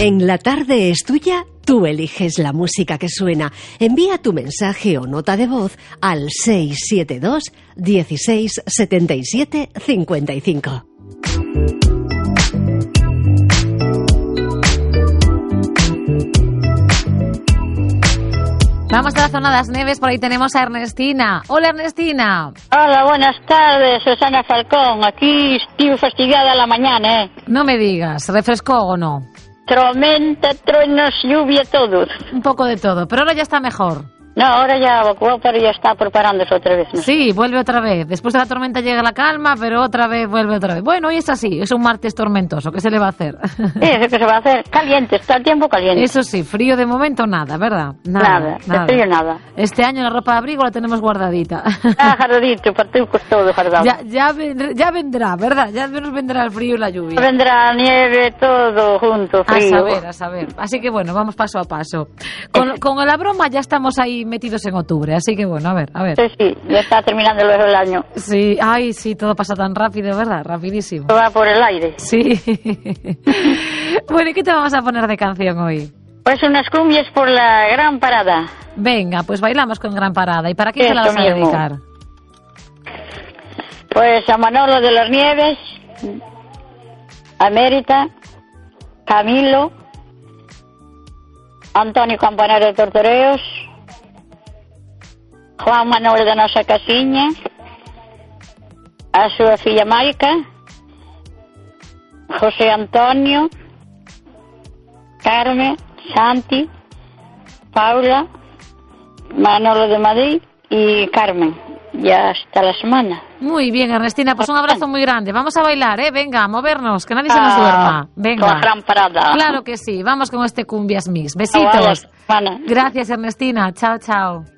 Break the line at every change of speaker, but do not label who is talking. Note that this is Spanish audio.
En La Tarde es Tuya, tú eliges la música que suena. Envía tu mensaje o nota de voz al 672 16 77 55.
Vamos a la zona de las Neves, por ahí tenemos a Ernestina. Hola, Ernestina.
Hola, buenas tardes, Susana Falcón. Aquí estoy fastidiada la mañana,
No me digas, ¿refrescó o no?
Tormenta, truenos, lluvia, todo.
Un poco de todo, pero ahora ya está mejor.
No, ahora ya evacuó, pero ya está preparándose otra vez. ¿No?
Sí, vuelve otra vez. Después de la tormenta llega la calma, pero otra vez vuelve otra vez. Bueno, hoy es así, es un martes tormentoso. ¿Qué se le va a hacer?
Sí, eso que se va a hacer caliente, está el tiempo caliente.
Eso sí, frío de momento nada, ¿verdad?
Nada. De frío nada.
Este año la ropa de abrigo la tenemos guardadita.
Jardadito, partidos todo jardado.
Ya vendrá, ¿verdad? Ya nos vendrá el frío y la lluvia.
Vendrá nieve, todo junto, frío.
A saber. Así que bueno, vamos paso a paso. Con la broma ya estamos ahí metidos en octubre, así que bueno, a ver.
Sí, ya está terminando luego el año.
Sí, sí, todo pasa tan rápido, ¿verdad? Rapidísimo.
Va por el aire.
Sí. Bueno, ¿y qué te vamos a poner de canción hoy?
Pues unas cumbias por la Gran Parada.
Venga, pues bailamos con Gran Parada. ¿Y para quién se la vas a dedicar?
Pues a Manolo de las Nieves, a Mérita, Camilo, Antonio Campanero de Tortoreos, Juan Manuel da nosa casiña, a súa filla Maica, José Antonio, Carmen, Santi, Paula, Manolo de Madrid y Carmen. Ya hasta la semana.
Muy bien, Ernestina, pues un abrazo muy grande. Vamos a bailar, venga, a movernos, que nadie se nos duerma. Venga.
Con Gran Parada.
Claro que sí, vamos con este Cumbias Mix. Besitos.
Vale,
gracias, Ernestina. Chao, chao.